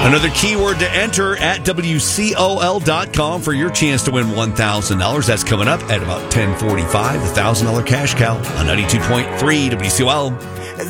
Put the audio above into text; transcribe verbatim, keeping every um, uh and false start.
Another keyword to enter at W C O L dot com for your chance to win one thousand dollars. That's coming up at about ten forty-five, the one thousand dollars cash cow on ninety-two point three W C O L.